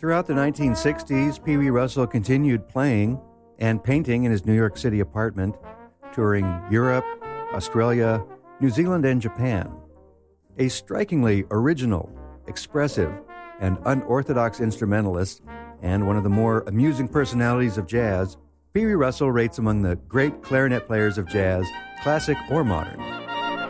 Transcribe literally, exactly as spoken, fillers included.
Throughout the nineteen sixties, Pee Wee Russell continued playing and painting in his New York City apartment, touring Europe, Australia, New Zealand, and Japan. A strikingly original, expressive, and unorthodox instrumentalist, and one of the more amusing personalities of jazz, Pee Wee Russell rates among the great clarinet players of jazz, classic or modern.